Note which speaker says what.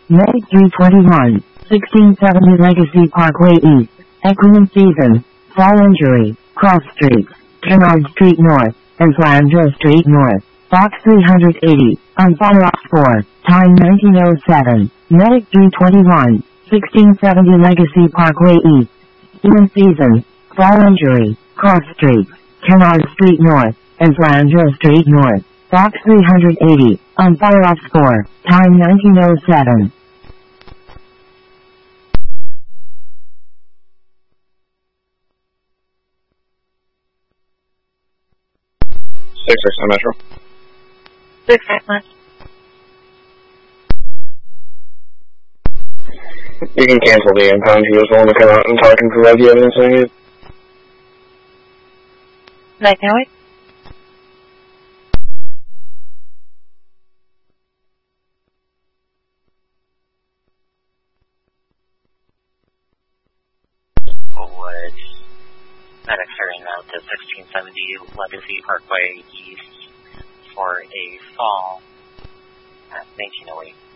Speaker 1: Medic 321, 1670 Legacy Parkway East, Equine Season, Fall Injury, Cross Streets, Kennard Street North, and Flandreau Street North. Box 380, on fire ops 4, time 1907, Medic 321, 1670 Legacy Parkway East, Equine Season, Fall Injury, Cross Streets, Kennard Street North, and Flandreau Street North. Box 380, on fire ops 4, time 1907.
Speaker 2: Metro.
Speaker 3: 6 Metro.
Speaker 2: You can cancel the impound. He was the one to come out and talk and provide the evidence I need.
Speaker 3: 908.
Speaker 4: Would medics carrying out to 1670 Legacy Parkway East for a fall at 1908.